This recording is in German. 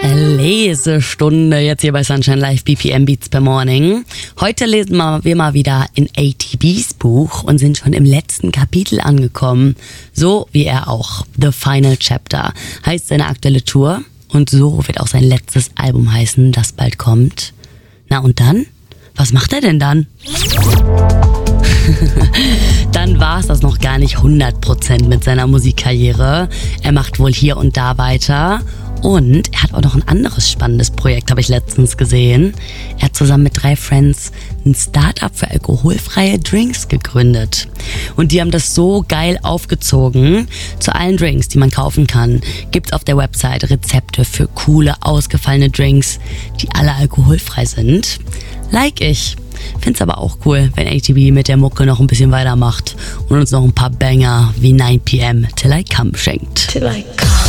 Lesestunde jetzt hier bei Sunshine Live BPM Beats per Morning. Heute lesen wir mal wieder in ATBs Buch und sind schon im letzten Kapitel angekommen. So wie er auch. The Final Chapter heißt seine aktuelle Tour und so wird auch sein letztes Album heißen, das bald kommt. Na und dann? Was macht er denn dann? Dann war es das noch gar nicht 100% mit seiner Musikkarriere. Er macht wohl hier und da weiter. Und er hat auch noch ein anderes spannendes Projekt, habe ich letztens gesehen. Er hat zusammen mit 3 Friends ein Startup für alkoholfreie Drinks gegründet. Und die haben das so geil aufgezogen. Zu allen Drinks, die man kaufen kann, gibt's auf der Website Rezepte für coole, ausgefallene Drinks, die alle alkoholfrei sind. Like ich. Find's aber auch cool, wenn ATB mit der Mucke noch ein bisschen weitermacht und uns noch ein paar Banger wie 9 PM Till I Come schenkt.